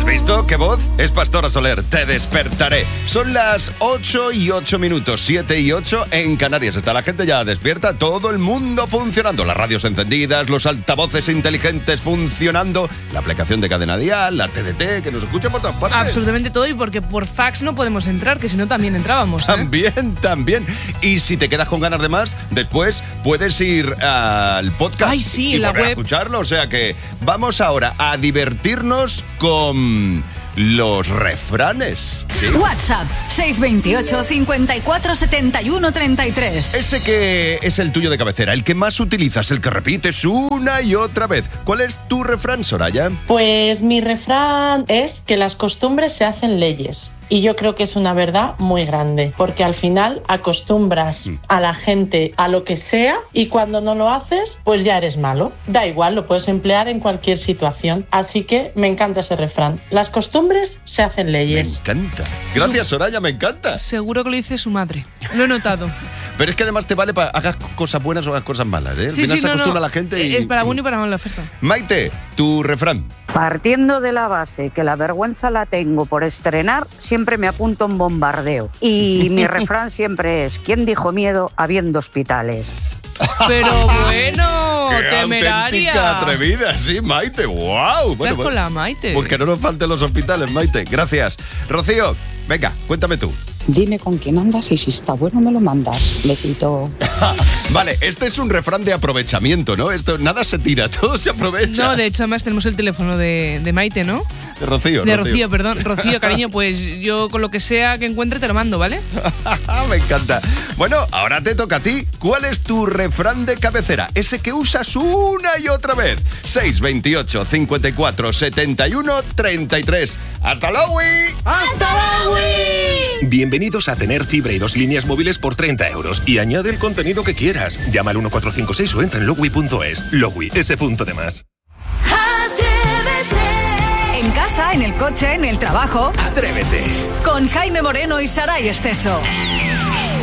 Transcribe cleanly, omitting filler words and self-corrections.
visto? ¿Qué voz? Es Pastora Soler, te despertaré. Son las 8:08, 7:08 en Canarias. Está la gente ya despierta, todo el mundo funcionando. Las radios encendidas, los altavoces inteligentes funcionando, la aplicación de Cadena Dial, la TDT, que nos escucha por todas partes. Absolutamente todo, y porque por fax no podemos entrar, que si no también entrábamos. También. Y si te quedas con ganas de más, después puedes ir al podcast. Ay, sí, y la volver a web. escucharlo. O sea que vamos ahora a divertirnos con los refranes. ¿Sí? WhatsApp 628 54 71 33. Ese que es el tuyo de cabecera, el que más utilizas, el que repites una y otra vez. ¿Cuál es tu refrán, Soraya? Pues mi refrán es que las costumbres se hacen leyes. Y yo creo que es una verdad muy grande, porque al final acostumbras a la gente a lo que sea y cuando no lo haces, pues ya eres malo. Da igual, lo puedes emplear en cualquier situación. Así que me encanta ese refrán. Las costumbres se hacen leyes. Me encanta. Gracias, Soraya, me encanta. Seguro que lo dice su madre. Lo he notado. Pero es que además te vale para hagas cosas buenas o hagas cosas malas, ¿eh? Al final se acostumbra a la gente y... Es para bueno y para mal la oferta. Maite, tu refrán. Partiendo de la base que la vergüenza la tengo por estrenar, siempre me apunto un bombardeo. Y mi refrán siempre es: ¿quién dijo miedo habiendo hospitales? Pero bueno, ¡Qué temeraria! auténtica atrevida! Sí, Maite, wow. Estás con la Maite. Pues que no nos falten los hospitales, Maite. Gracias. Rocío, venga, cuéntame tú. Dime con quién andas y si está bueno me lo mandas. Besito. Vale, este es un refrán de aprovechamiento, ¿no? Esto nada se tira, todo se aprovecha. No, de hecho, además tenemos el teléfono de Maite, ¿no? De Rocío. De Rocío, perdón. Rocío, cariño, pues yo con lo que sea que encuentre te lo mando, ¿vale? Me encanta. Bueno, ahora te toca a ti. ¿Cuál es tu refrán de cabecera? Ese que usas una y otra vez. 628 54 71 33. ¡Hasta luego! ¡Hasta luego! Bienvenidos a tener fibra y 2 líneas móviles por 30 euros. Y añade el contenido que quieras. Llama al 1456 o entra en Lowi.es. Lowi, ese punto de más. En casa, en el coche, en el trabajo. Atrévete. Con Jaime Moreno y Saray Esteso.